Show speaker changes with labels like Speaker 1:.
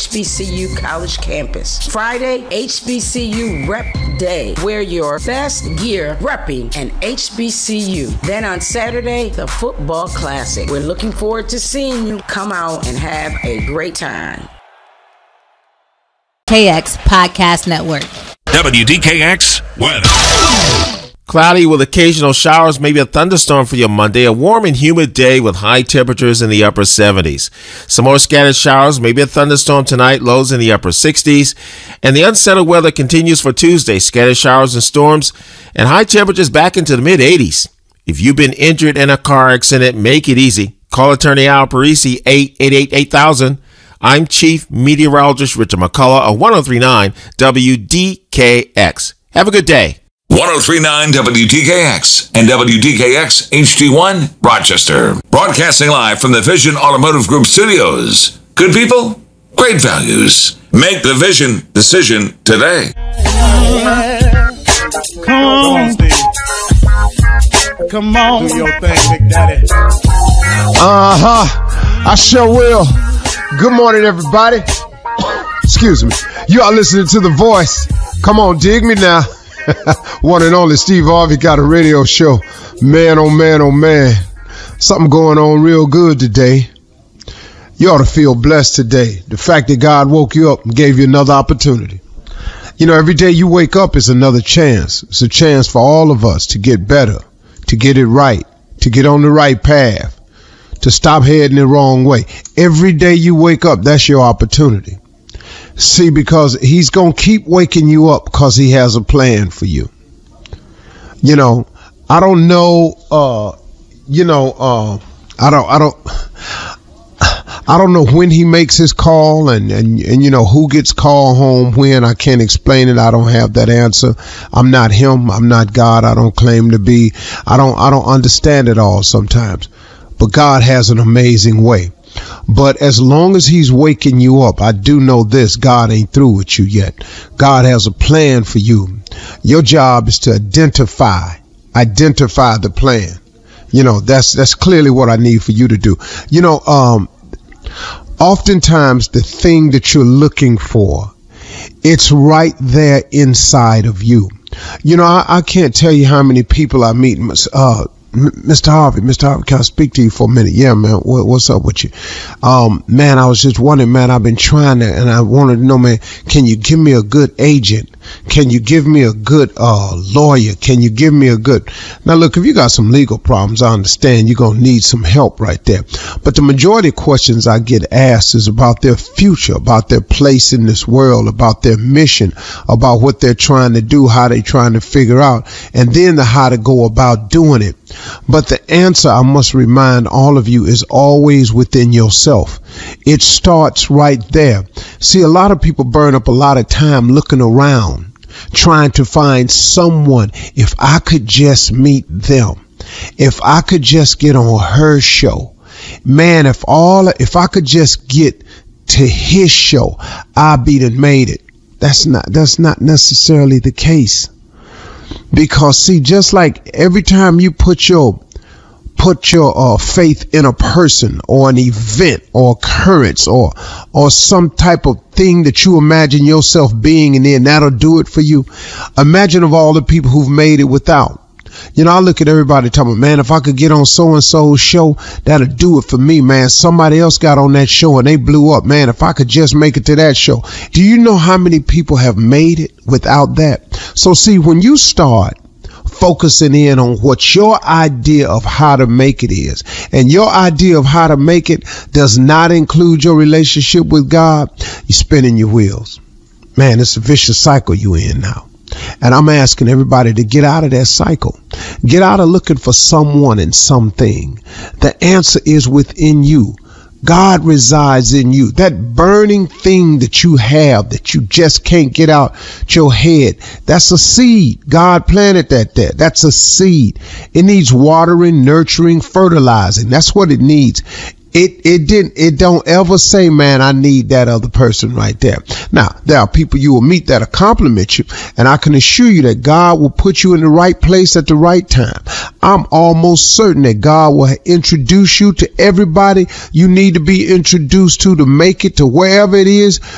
Speaker 1: HBCU college campus. Friday, HBCU Rep Day. Wear your best gear repping an HBCU. Then on Saturday, the Football Classic. We're looking forward to seeing you. Come out and have a great time.
Speaker 2: KX Podcast Network.
Speaker 3: WDKX weather.
Speaker 4: Cloudy with occasional showers, maybe a thunderstorm for your Monday. A warm and humid day with high temperatures in the upper 70s. Some more scattered showers, maybe a thunderstorm tonight, lows in the upper 60s. And the unsettled weather continues for Tuesday. Scattered showers and storms and high temperatures back into the mid 80s. If you've been injured in a car accident, make it easy. Call attorney Al Parisi, 888-8000. I'm Chief Meteorologist Richard McCullough of 1039 WDKX. Have a good day.
Speaker 3: 1039 WDKX and WDKX HD1 Rochester. Broadcasting live from the Vision Automotive Group studios. Good people, great values. Make the Vision decision today.
Speaker 5: Come on, Steve. Come on. Do your thing, Big Daddy.
Speaker 6: I sure will. Good morning, everybody. Excuse me. You are listening to The Voice. Come on, dig me now. One and only Steve Harvey got a radio show. Man, oh man, oh man. Something going on real good today. You ought to feel blessed today. The fact that God woke you up and gave you another opportunity. You know, every day you wake up is another chance. It's a chance for all of us to get better, to get it right, to get on the right path, to stop heading the wrong way. Every day you wake up, that's your opportunity. See, because he's going to keep waking you up because he has a plan for you. You know, I don't know, I don't know when he makes his call and you know, who gets called home when. I can't explain it. I don't have that answer. I'm not him. I'm not God. I don't claim to be. I don't understand it all sometimes. But God has an amazing way. But as long as he's waking you up, I do know this: God ain't through with you yet. God has a plan for you. Your job is to identify the plan. You know, that's clearly what I need for you to do. You know, oftentimes the thing that you're looking for, it's right there inside of you. You know, I can't tell you how many people I meet. Mr. Harvey, can I speak to you for a minute? Yeah, man. What's up with you? Man, I was just wondering, man, I've been trying to, and I wanted to know, man, can you give me a good agent? Can you give me a good lawyer? Can you give me a good... Now, look, if you got some legal problems, I understand you're going to need some help right there. But the majority of questions I get asked is about their future, about their place in this world, about their mission, about what they're trying to do, how they're trying to figure out, and then the how to go about doing it. But the answer, I must remind all of you, is always within yourself. It starts right there. See, a lot of people burn up a lot of time looking around, trying to find someone. If I could just meet them, if I could just get on her show, man, if I could just get to his show, I'd be done made it. That's not necessarily the case. Because see, just like every time you put your faith in a person or an event or occurrence or some type of thing that you imagine yourself being, and then that'll do it for you. Imagine of all the people who've made it without. You know, I look at everybody talking, man, if I could get on so-and-so's show, that'll do it for me, man. Somebody else got on that show and they blew up. Man, if I could just make it to that show. Do you know how many people have made it without that? So see, when you start focusing in on what your idea of how to make it is, and your idea of how to make it does not include your relationship with God, you're spinning your wheels. Man, it's a vicious cycle you in now. And I'm asking everybody to get out of that cycle. Get out of looking for someone and something. The answer is within you. God resides in you. That burning thing that you have that you just can't get out your head, that's a seed. God planted that there. That's a seed. It needs watering, nurturing, fertilizing. That's what it needs. It don't ever say, man, I need that other person right there. Now, there are people you will meet that'll compliment you, and I can assure you that God will put you in the right place at the right time. I'm almost certain that God will introduce you to everybody you need to be introduced to make it to wherever it is